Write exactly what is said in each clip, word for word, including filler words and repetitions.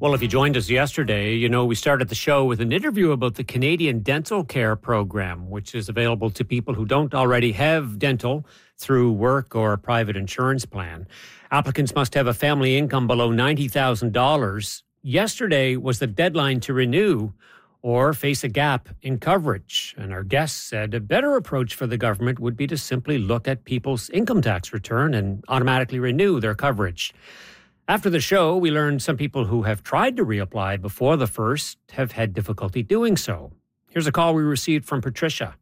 Well, if you joined us yesterday, you know we started the show with an interview about the Canadian Dental Care Program, which is available to people who don't already have dental through work or a private insurance plan. Applicants must have a family income below ninety thousand dollars. Yesterday was the deadline to renew or face a gap in coverage. And our guest said a better approach for the government would be to simply look at people's income tax return and automatically renew their coverage. After the show, we learned some people who have tried to reapply before the first have had difficulty doing so. Here's a call we received from Patricia.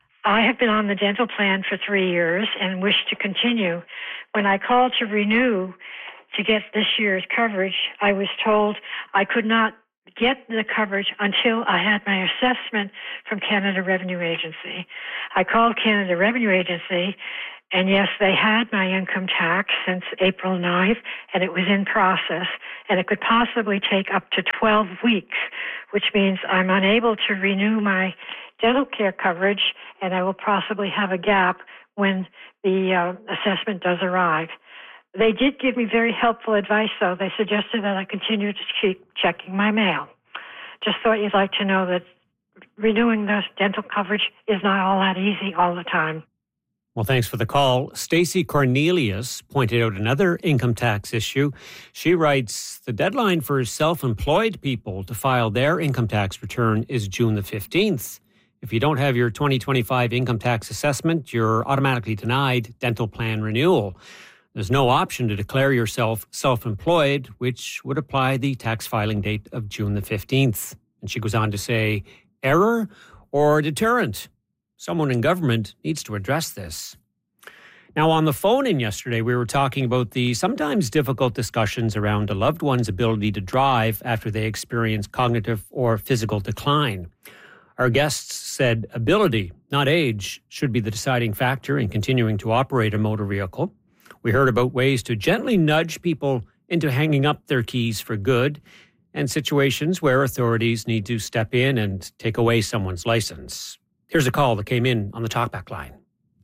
I have been on the dental plan for three years and wish to continue. When I called to renew to get this year's coverage, I was told I could not get the coverage until I had my assessment from Canada Revenue Agency. I called Canada Revenue Agency, and yes, they had my income tax since April ninth, and it was in process, and it could possibly take up to twelve weeks, which means I'm unable to renew my dental care coverage, and I will possibly have a gap when the uh, assessment does arrive. They did give me very helpful advice, though. They suggested that I continue to keep checking my mail. Just thought you'd like to know that renewing the dental coverage is not all that easy all the time. Well, thanks for the call. Stacey Cornelius pointed out another income tax issue. She writes, the deadline for self-employed people to file their income tax return is June the fifteenth. If you don't have your twenty twenty-five income tax assessment, you're automatically denied dental plan renewal. There's no option to declare yourself self-employed, which would apply the tax filing date of June the fifteenth. And she goes on to say, error or deterrent? Someone in government needs to address this. Now, on the phone in yesterday, we were talking about the sometimes difficult discussions around a loved one's ability to drive after they experience cognitive or physical decline. Our guests said ability, not age, should be the deciding factor in continuing to operate a motor vehicle. We heard about ways to gently nudge people into hanging up their keys for good and situations where authorities need to step in and take away someone's license. Here's a call that came in on the talkback line.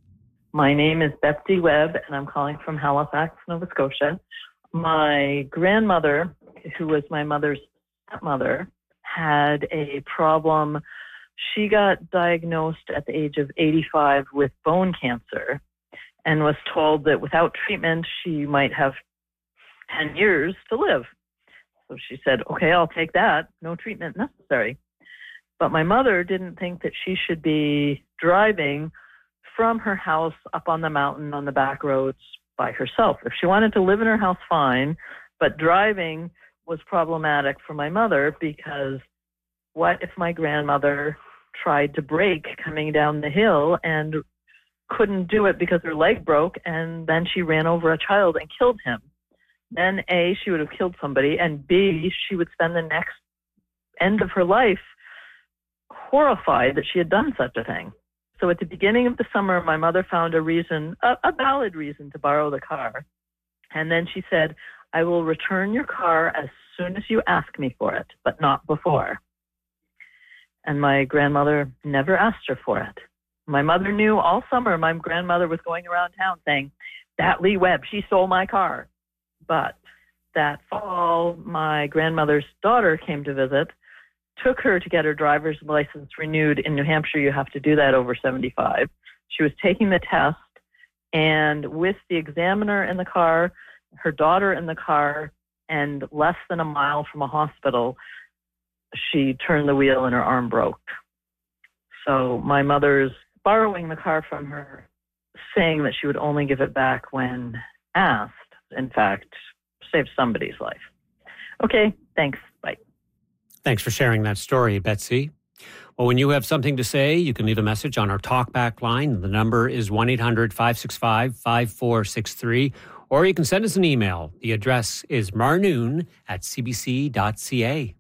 My name is Betsy Webb, and I'm calling from Halifax, Nova Scotia. My grandmother, who was my mother's stepmother, had a problem. She got diagnosed at the age of eighty-five with bone cancer and was told that without treatment, she might have ten years to live. So she said, okay, I'll take that. No treatment necessary. But my mother didn't think that she should be driving from her house up on the mountain on the back roads by herself. If she wanted to live in her house, fine, but driving was problematic for my mother because what if my grandmother tried to brake coming down the hill and couldn't do it because her leg broke, and then she ran over a child and killed him? Then A, she would have killed somebody, and B, she would spend the next end of her life horrified that she had done such a thing. So at the beginning of the summer, my mother found a reason, a, a valid reason to borrow the car. And then she said, I will return your car as soon as you ask me for it, but not before. And my grandmother never asked her for it. My mother knew all summer my grandmother was going around town saying, that Lee Webb, she stole my car. But that fall, my grandmother's daughter came to visit, took her to get her driver's license renewed. In New Hampshire, you have to do that over seventy-five. She was taking the test, and with the examiner in the car, her daughter in the car, and less than a mile from a hospital, she turned the wheel and her arm broke. So my mother's borrowing the car from her, saying that she would only give it back when asked, in fact, saved somebody's life. Okay, thanks. Bye. Thanks for sharing that story, Betsy. Well, when you have something to say, you can leave a message on our talkback line. The number is one eight hundred five six five five four six three, or you can send us an email. The address is marnoon at c b c dot c a.